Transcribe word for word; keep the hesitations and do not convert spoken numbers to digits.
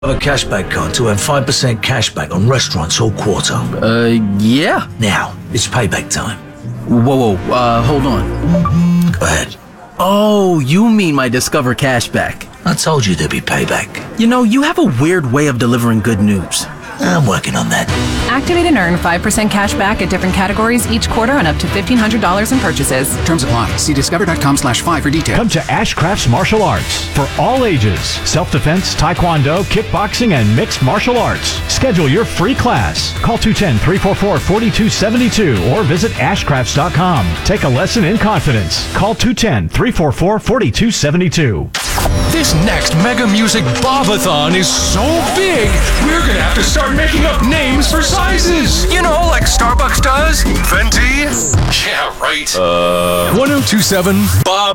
A cashback card to have five percent cashback on restaurants all quarter. Uh, yeah. Now, it's payback time. Whoa, whoa, uh, hold on. Go ahead. Oh, you mean my Discover cashback. I told you there'd be payback. You know, you have a weird way of delivering good news. I'm working on that. Activate and earn five percent cash back at different categories each quarter on up to fifteen hundred dollars in purchases. Terms apply. See discover.com slash five for details. Come to Ashcraft's Martial Arts for all ages. Self-defense, taekwondo, kickboxing, and mixed martial arts. Schedule your free class. Call two one zero, three four four, four two seven two or visit ashcrafts dot com. Take a lesson in confidence. Call two one zero, three four four, four two seven two. This next Mega Music Bobathon is so big, we're gonna have to start making up names for sizes. You know, like Starbucks does. Venti. Yeah, right. Uh, one oh two seven Bob.